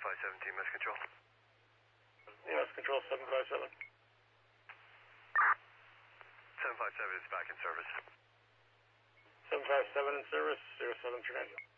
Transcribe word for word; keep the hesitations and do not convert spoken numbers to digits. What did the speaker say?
five seven to Mass Control. Mass Control seven five seven. seven five seven is back in service. seven five seven in service, zero seven three nine.